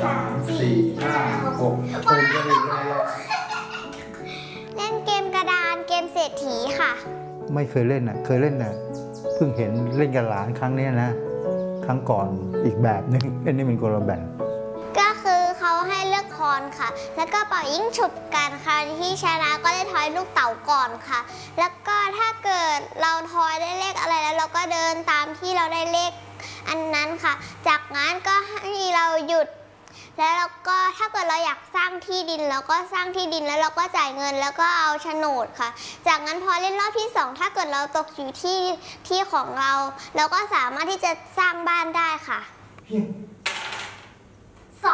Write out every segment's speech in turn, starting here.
3 4 5 6คูณกันอีกแล้วเล่นเกมกระดานเกมเศรษฐีค่ะไม่เคยเล่นเคยเล่นเพิ่งเห็นเล่นกับหลานครั้งนี้นะครั้งก่อนอีกแบบนึงเล่นนี่เป็นคนละแบบก็คือเขาให้เลือกคอนค่ะ แล้วก็เป่ายิ่งฉุบกันค่ะที่ชนะก็ได้ทอยลูกเต๋าก่อนค่ะ แล้วก็ถ้าเกิดเราทอยได้เลขอะไรแล้วเราก็เดินตามที่เราได้เลขอันนั้นค่ะ จากนั้นก็ให้เราหยุด แล้วเราก็ถ้าเกิดเราอยากสร้างที่ดินเราก็สร้างที่ดินแล้วเราก็จ่ายเงินแล้วก็เอาโฉนดค่ะ จากนั้นพอเล่นรอบที่ 2ถ้าเกิดเราตกอยู่ที่ของเราก็สามารถที่จะสร้างบ้านได้ค่ะ 2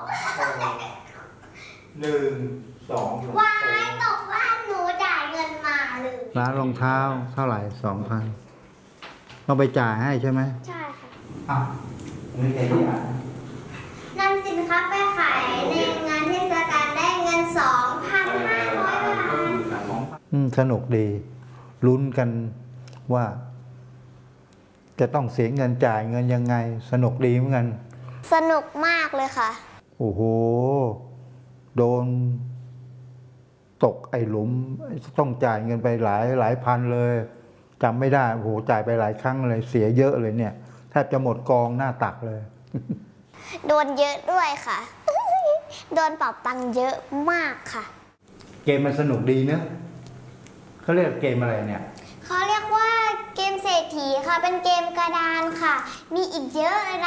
1 2 วายตกบ้านหนูจ่ายเงินมาเลยร้านรองเท้าเท่าไหร่ 2,000ต้องไปจ่ายให้ใช่ไหมใช่ค่ะอ้าวไม่ใช่ที่อ่านนำสินค้าไปขายในงานเทศกาลได้เงิน 2,500 บาทสนุกดีลุ้นกันว่า จะต้องเสียเงินจ่ายเงินยังไงสนุกดีเหมือนกันสนุกมากเลยค่ะโอ้โหโดนตกไอ้หลุมต้องจ่ายเงินไปหลายพันเลยจำไม่ได้โอ้โหจ่ายไปหลายครั้งเลยเสียเยอะเลยเนี่ยแทบจะหมดกองหน้าตักเลยโดนเยอะด้วยค่ะ โดนปรับตังค์เยอะมากค่ะเกมมันสนุกดีเนอะเขาเรียกเกมอะไรเนี่ยเขาเรียกว่าเกมเศรษฐีค่ะ เป็นเกมกระดานค่ะ มีอีกเยอะเลยนะ